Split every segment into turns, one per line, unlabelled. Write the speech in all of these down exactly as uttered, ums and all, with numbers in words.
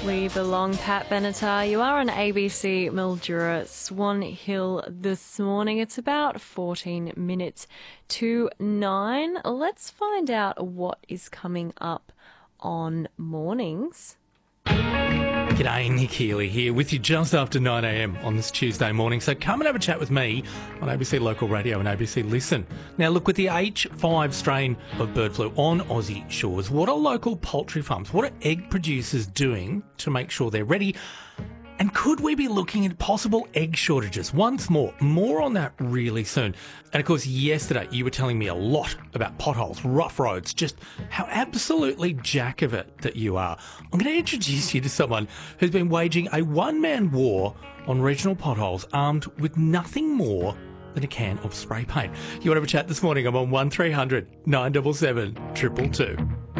We belong, Pat Benatar. You are on A B C Mildura Swan Hill this morning. It's about fourteen minutes to nine. Let's find out what is coming up on mornings.
G'day, Nick Healy here with you just after nine a m on this Tuesday morning. So come and have a chat with me on A B C Local Radio and A B C Listen. Now look, with the H five strain of bird flu on Aussie shores, what are local poultry farms, what are egg producers doing to make sure they're ready? And could we be looking at possible egg shortages once more? More on that really soon. And of course, yesterday you were telling me a lot about potholes, rough roads, just how absolutely jack of it that you are. I'm going to introduce you to someone who's been waging a one-man war on regional potholes, armed with nothing more than a can of spray paint. You want to have a chat this morning? I'm on one three hundred nine seven seven two two two.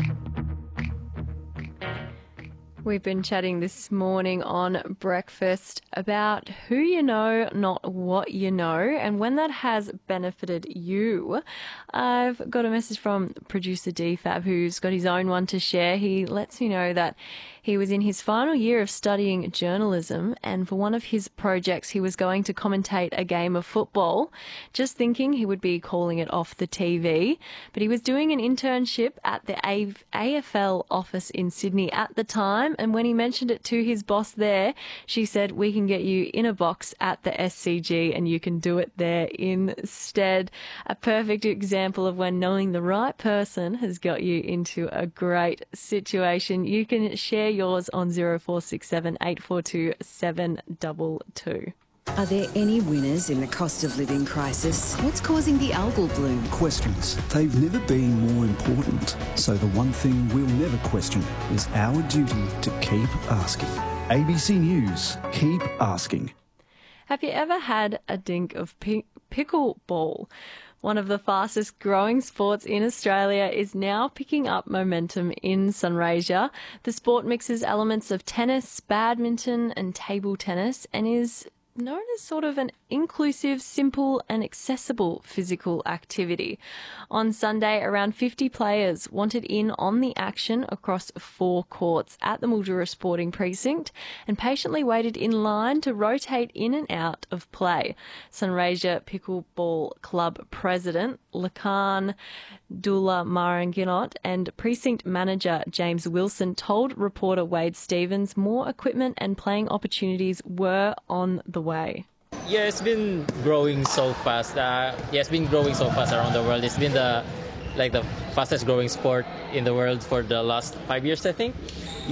We've been chatting this morning on breakfast about who you know, not what you know, and when that has benefited you. I've got a message from producer D Fab, who's got his own one to share. He lets me know that he was in his final year of studying journalism, and for one of his projects he was going to commentate a game of football, just thinking he would be calling it off the T V. But he was doing an internship at the A F L office in Sydney at the time, and when he mentioned it to his boss there, she said, "We can get you in a box at the S C G and you can do it there instead." A perfect example of when knowing the right person has got you into a great situation. You can share yours on zero four six seven eight four two seven two two.
Are there any winners in the cost of living crisis? What's causing the algal bloom?
Questions. They've never been more important. So the one thing we'll never question is our duty to keep asking. A B C News. Keep asking.
Have you ever had a dink of pi- pickleball? One of the fastest growing sports in Australia is now picking up momentum in Sunraysia. The sport mixes elements of tennis, badminton and table tennis and is known as sort of an inclusive, simple and accessible physical activity. On Sunday, around fifty players wanted in on the action across four courts at the Mildura Sporting Precinct and patiently waited in line to rotate in and out of play. Sunraysia Pickleball Club President Lakan Dula Maranginot and Precinct Manager James Wilson told reporter Wade Stevens more equipment and playing opportunities were on the way.
Yeah, it's been growing so fast. Uh, yeah, it's been growing so fast around the world. It's been the like the fastest growing sport in the world for the last five years, I think.